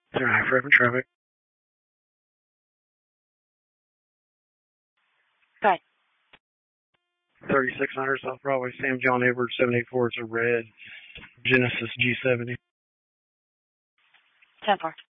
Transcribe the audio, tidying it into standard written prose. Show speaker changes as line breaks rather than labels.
High for open traffic.
Go ahead.
3600 South Broadway, Sam John Edwards, 784. It's a red Genesis G70.
10-4.